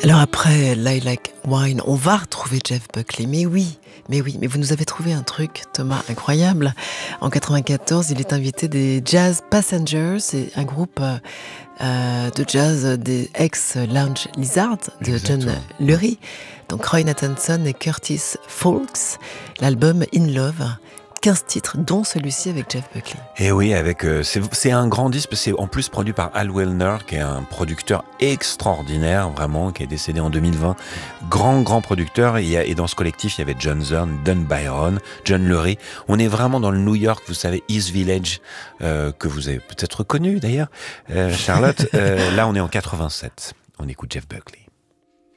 Alors après Lilac Wine, on va retrouver Jeff Buckley. Mais vous nous avez trouvé un truc, Thomas, incroyable. En 94, il est invité des Jazz Passengers, c'est un groupe de jazz des ex-Lounge Lizard de Exactement. John Lurie. Donc Roy Nathanson et Curtis Foulkes, l'album In Love. 15 titres, dont celui-ci avec Jeff Buckley. Et oui, c'est un grand disque, c'est en plus produit par Al Wilner, qui est un producteur extraordinaire, vraiment, qui est décédé en 2020. Grand producteur, et dans ce collectif, il y avait John Zorn, Don Byron, John Lurie. On est vraiment dans le New York, vous savez, East Village, que vous avez peut-être connu d'ailleurs, Charlotte. Là, on est en 87. On écoute Jeff Buckley.